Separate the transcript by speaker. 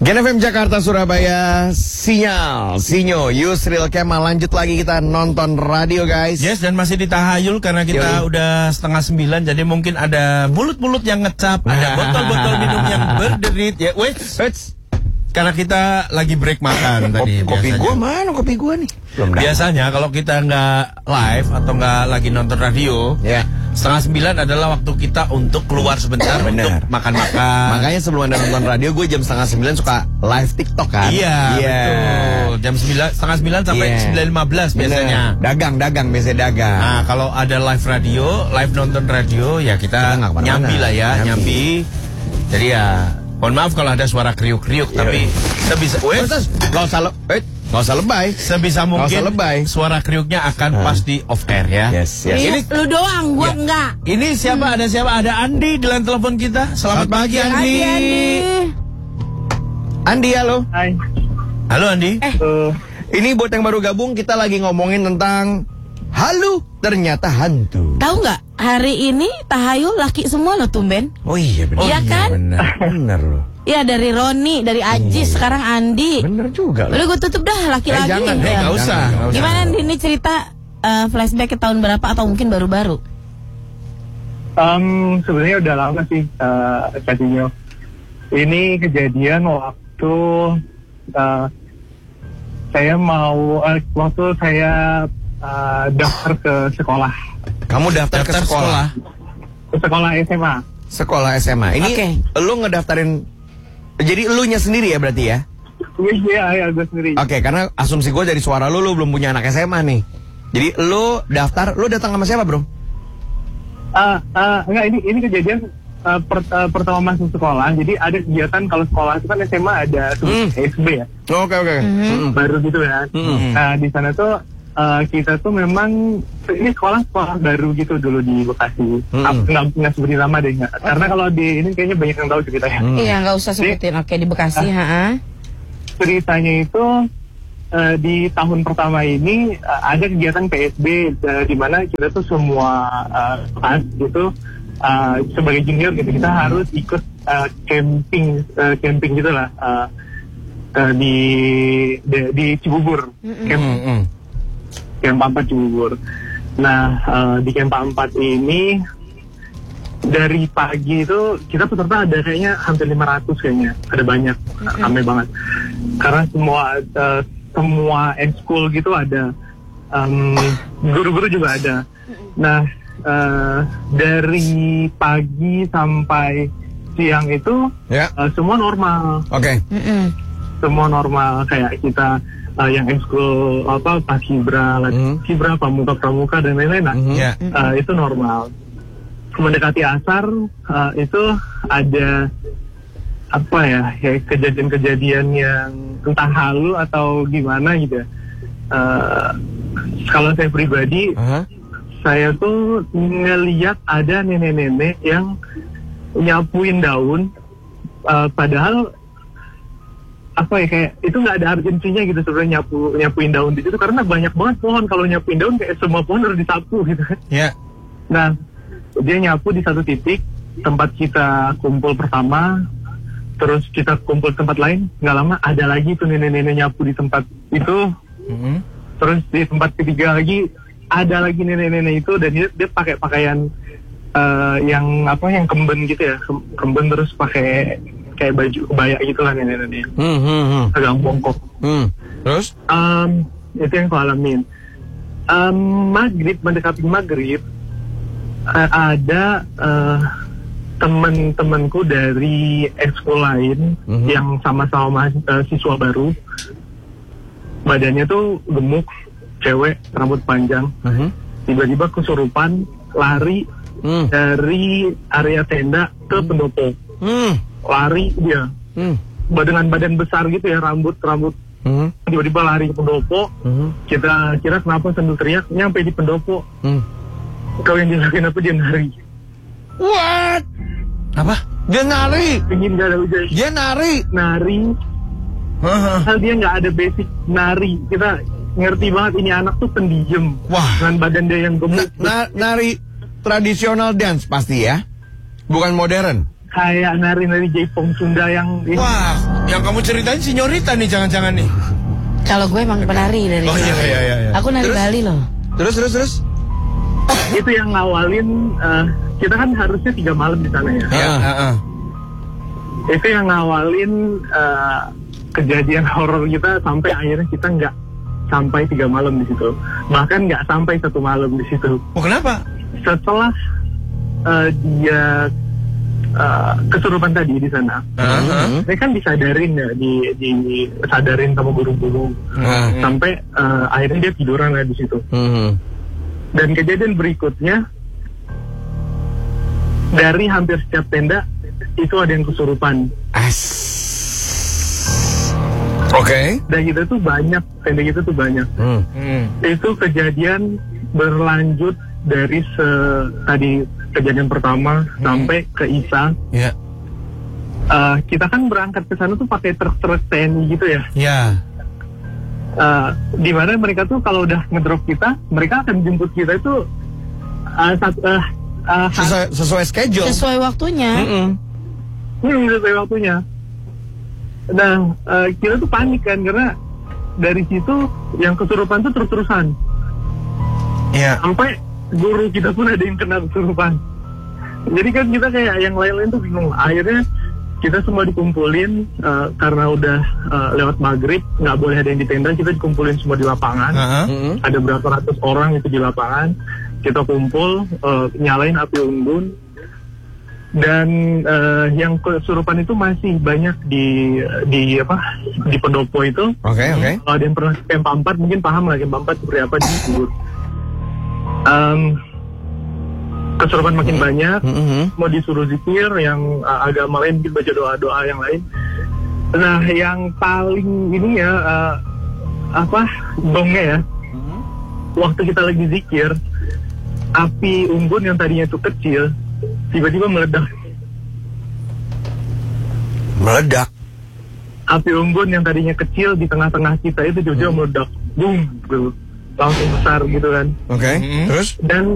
Speaker 1: Gen FM Jakarta Surabaya, sinyal, Sinyo, Yusril Kemal. Lanjut lagi kita nonton radio guys.
Speaker 2: Yes, dan masih di tahayul karena kita udah 8:30. Jadi mungkin ada mulut-mulut yang ngecap, ada botol-botol minum yang berderit. Ya, wait. Karena kita lagi break makan tadi.
Speaker 1: Kopi gua mana kopi gua nih?
Speaker 2: Biasanya kalau kita nggak live atau nggak lagi nonton radio, 8:30 adalah waktu kita untuk keluar sebentar untuk makan-makan.
Speaker 1: Makanya sebelum Anda nonton radio, gue jam 8:30 suka live TikTok kan?
Speaker 2: Iya, betul. Jam 8:30 sampai 9:15 biasanya.
Speaker 1: Dagang biasanya dagang.
Speaker 2: Nah, kalau ada live radio, live nonton radio, ya kita nyambi lah ya, nyambi. Jadi ya, mohon maaf kalau ada suara kriuk-kriuk, tapi sebisa, nggak usah lebay. Sebisa mungkin suara kriuknya akan pas di off air ya.
Speaker 1: Yes.
Speaker 3: Ini lu doang, gua enggak.
Speaker 2: Ini siapa? Ada siapa? Ada Andi di line telepon kita. Selamat pagi Andi.
Speaker 1: Andi, halo.
Speaker 4: Hai.
Speaker 2: Halo Andi.
Speaker 1: Ini buat yang baru gabung, kita lagi ngomongin tentang halu ternyata hantu.
Speaker 3: Tahu nggak? Hari ini tahayul laki semua lo tumben.
Speaker 1: Oh iya benar.
Speaker 3: Iya kan?
Speaker 1: Benar loh.
Speaker 3: Iya, dari Roni, dari Ajis, sekarang Andi.
Speaker 1: Bener juga.
Speaker 3: Udah gue tutup dah laki-laki.
Speaker 1: Jangan,
Speaker 2: nggak usah.
Speaker 3: Gimana Andi, ini cerita flashback ke tahun berapa atau mungkin baru-baru?
Speaker 4: Sebenarnya udah lama sih, Katinyo. Ini kejadian waktu saya daftar ke sekolah.
Speaker 1: Kamu daftar ke sekolah?
Speaker 4: Ke sekolah SMA.
Speaker 1: Sekolah SMA. Ini lu ngedaftarin, jadi elunya sendiri ya berarti ya?
Speaker 4: Iya, gue sendiri.
Speaker 1: Oke, karena asumsi gue dari suara lu belum punya anak SMA nih. Jadi lu daftar, lu datang sama siapa bro?
Speaker 4: Enggak, ini kejadian pertama masuk sekolah. Jadi ada kegiatan, kalau sekolah itu kan SMA ada SB ya.
Speaker 1: Oke.
Speaker 4: Baru gitu ya. Nah di sana tuh kita tuh memang ini sekolah baru gitu dulu di Bekasi. Nggak sebutin nama deh, karena kalau di ini kayaknya banyak yang tahu ceritanya.
Speaker 3: Iya, nggak usah sebutin. Oke, di Bekasi.
Speaker 4: Ceritanya itu di tahun pertama ini ada kegiatan PSB di mana kita tuh semua kelas gitu sebagai junior gitu, kita harus ikut camping gitu lah di Cibubur. Camp 4 Cibubur. Nah, di Camp 4 ini dari pagi itu kita peserta ada kayaknya hampir 500 kayaknya. Ada banyak, ramai banget. Karena semua ekskul gitu ada. Guru-guru juga ada. Nah, dari pagi sampai siang itu semua normal.
Speaker 1: Oke.
Speaker 4: Semua normal, kayak kita yang ekskul Paskibra, Kibra, Pramuka dan lain-lain. Itu normal. Mendekati asar itu ada kejadian yang entah halu atau gimana gitu. Kalau saya pribadi, saya tuh ngelihat ada nenek-nenek yang nyapuin daun, padahal kayak itu nggak ada urgensinya gitu sebenarnya nyapuin daun di situ, karena banyak banget pohon. Kalau nyapuin daun kayak semua pohon harus disapu gitu kan. Nah, dia nyapu di satu titik tempat kita kumpul pertama, terus kita kumpul tempat lain, nggak lama ada lagi tuh nenek-nenek nyapu di tempat itu. Terus di tempat ketiga lagi ada lagi nenek-nenek itu, dan dia pakai pakaian yang kemben gitu ya, kemben, terus pakai kayak baju kebaya gitu lah nenek-nenek. Agak bongkok.
Speaker 1: Terus?
Speaker 4: Itu yang aku alamin. Mendekati maghrib, ada temen-temenku dari ekskul lain yang sama-sama siswa baru. Badannya tuh gemuk, cewek, rambut panjang. Tiba-tiba kesurupan, lari dari area tenda ke pendopo. Lari dia, dengan badan besar gitu ya, rambut. Tiba-tiba lari ke pendopo. Kita kira kenapa sambil teriak, nyampe di pendopo. Kau yang dilakuin apa? Dia nari.
Speaker 1: What? Apa? Dia nari?
Speaker 4: Ingin gak ada hujan.
Speaker 1: Dia nari?
Speaker 4: Hal dia nggak ada basic nari. Kita ngerti banget ini anak tuh pendiam. Dengan badan dia yang gemuk.
Speaker 1: Nari tradisional dance pasti ya? Bukan modern?
Speaker 4: kayak nari-nari jaipong Sunda yang
Speaker 2: Wah, yang kamu ceritain Sinyorita nih, jangan-jangan nih.
Speaker 3: Kalau gue emang penari dari
Speaker 2: Oh iya.
Speaker 3: Aku nari
Speaker 1: Terus?
Speaker 3: Bali loh.
Speaker 1: Terus.
Speaker 4: itu yang ngawalin. Kita kan harusnya 3 malam di sana ya. Itu yang ngawalin kejadian horor kita sampai akhirnya kita nggak sampai 3 malam di situ, bahkan nggak sampai 1 malam di situ.
Speaker 2: Oh kenapa?
Speaker 4: Setelah dia kesurupan tadi di sana, dia kan disadarin ya, disadarin sama guru-guru sampai akhirnya dia tiduran lah di situ. Dan kejadian berikutnya dari hampir setiap tenda itu ada yang kesurupan.
Speaker 1: Oke.
Speaker 4: Dan kita tuh banyak, tenda kita tuh banyak. Itu kejadian berlanjut dari tadi kejadian pertama sampai ke Isa.
Speaker 2: Iya.
Speaker 4: Kita kan berangkat ke sana tuh pakai truk-truk TNI gitu ya.
Speaker 2: Iya.
Speaker 4: Di mana mereka tuh kalau udah ngedrop kita, mereka akan jemput kita itu
Speaker 1: Sesuai schedule.
Speaker 3: Sesuai waktunya.
Speaker 4: sesuai waktunya. Nah, kita tuh panik kan karena dari situ yang kesurupan tuh terus-terusan.
Speaker 2: Iya.
Speaker 4: Sampai guru kita pun ada yang kena kesurupan. Jadi kan kita kayak yang lain-lain tuh bingung. Akhirnya kita semua dikumpulin karena udah lewat maghrib, nggak boleh ada yang di tenda, kita dikumpulin semua di lapangan. Ada berapa ratus orang itu di lapangan. Kita kumpul, nyalain api unggun. Dan yang kesurupan itu masih banyak di pendopo itu.
Speaker 1: Oke.
Speaker 4: Kalau ada yang pernah Kempa 4 mungkin paham lah Kempa 4 seperti apa di Ubud. Kesurupan makin banyak, mau disuruh zikir, yang agama lain mungkin baca doa-doa yang lain. Nah, yang paling ini ya bongnya ya. Waktu kita lagi zikir, api unggun yang tadinya itu kecil tiba-tiba meledak. Api unggun yang tadinya kecil di tengah-tengah kita itu tiba-tiba meledak, boom, gitu. Langsung besar gitu kan.
Speaker 1: Oke. Terus?
Speaker 4: Dan